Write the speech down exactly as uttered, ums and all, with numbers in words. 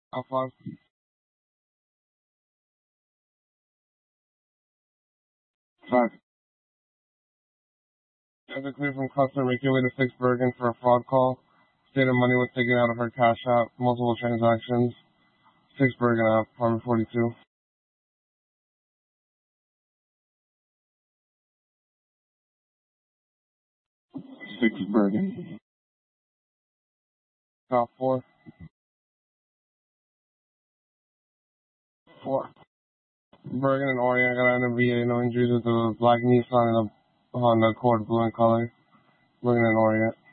Alphonse. Five. As clear from customer making way to Six Bergen for a fraud call. Stated money was taken out of her cash app. Multiple transactions. Six Bergen app, apartment forty-two. Six Bergen. Top four. Four. Bergen and Orient got an V A, no injuries with the black Nissan and a Honda Accord blue in color. Bergen and Orient.